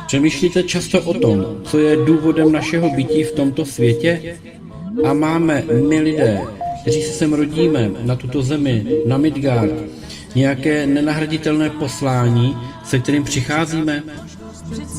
Přemýšlíte často o tom, co je důvodem našeho bytí v tomto světě? A máme my lidé, kteří se sem rodíme, na tuto zemi, na Midgard, nějaké nenahraditelné poslání, se kterým přicházíme?